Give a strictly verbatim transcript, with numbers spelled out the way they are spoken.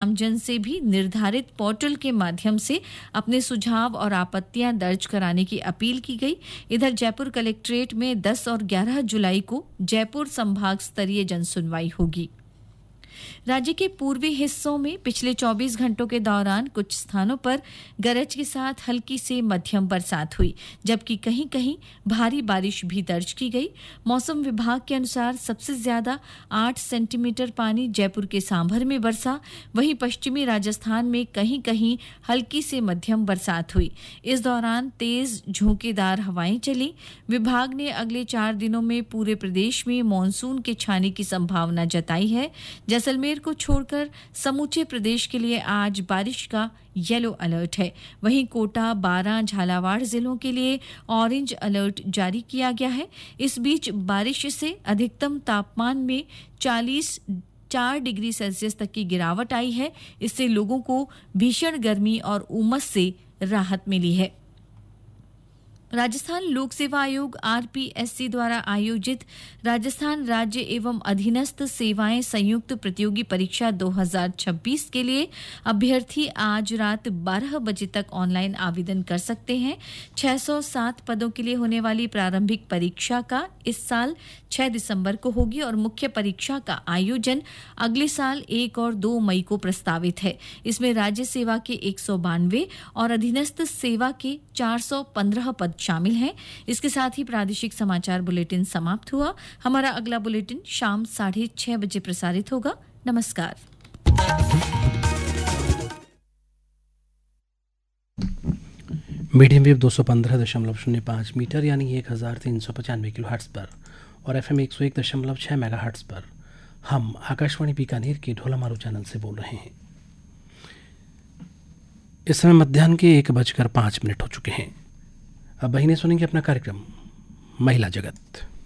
जन से भी निर्धारित पोर्टल के माध्यम से अपने सुझाव और आपत्तियां दर्ज कराने की अपील की गई। इधर जयपुर कलेक्ट्रेट में दस और ग्यारह जुलाई को जयपुर संभाग स्तरीय जनसुनवाई होगी। राज्य के पूर्वी हिस्सों में पिछले चौबीस घंटों के दौरान कुछ स्थानों पर गरज के साथ हल्की से मध्यम बरसात हुई, जबकि कहीं-कहीं भारी बारिश भी दर्ज की गई। मौसम विभाग के अनुसार सबसे ज्यादा आठ सेंटीमीटर पानी जयपुर के सांभर में बरसा, वहीं पश्चिमी राजस्थान में कहीं-कहीं हल्की से मध्यम बरसात हुई। इस दौरान तेज झोंकेदार हवाएं चली। विभाग ने अगले चार दिनों में पूरे प्रदेश में मानसून के छाने की संभावना जताई है। जैसलमेर को छोड़कर समूचे प्रदेश के लिए आज बारिश का येलो अलर्ट है। वहीं कोटा, बारां, झालावाड़ जिलों के लिए ऑरेंज अलर्ट जारी किया गया है। इस बीच बारिश से अधिकतम तापमान में चालीस चार डिग्री सेल्सियस तक की गिरावट आई है। इससे लोगों को भीषण गर्मी और उमस से राहत मिली है। राजस्थान लोक सेवा आयोग आरपीएससी द्वारा आयोजित राजस्थान राज्य एवं अधीनस्थ सेवाएं संयुक्त प्रतियोगी परीक्षा दो हज़ार छब्बीस के लिए अभ्यर्थी आज रात बारह बजे तक ऑनलाइन आवेदन कर सकते हैं। छह सौ सात पदों के लिए होने वाली प्रारंभिक परीक्षा का इस साल छह दिसंबर को होगी और मुख्य परीक्षा का आयोजन अगले साल एक और दो मई को प्रस्तावित है। इसमें राज्य सेवा के एक सौ बानवे और अधीनस्थ सेवा के चार सौ पंद्रह पद शामिल हैं। इसके साथ ही प्रादेशिक समाचार बुलेटिन समाप्त हुआ। हमारा अगला बुलेटिन शाम साढ़े छह बजे प्रसारित होगा। नमस्कार। मीडियम वेव दो सौ पंद्रह दशमलव शून्य पाँच मीटर यानी एक हजार तीन सौ पचानवे किलो हर्ट्ज पर और एफ एम एक सौ एक दशमलव छः मेगा हर्ट्ज पर हम आकाशवाणी बीकानेर के ढोलामारू चैनल से बोल रहे हैं। इस समय मध्याह्न के एक बजकर पाँच मिनट हो चुके हैं। अब बहिने सुनेंगे अपना कार्यक्रम महिला जगत।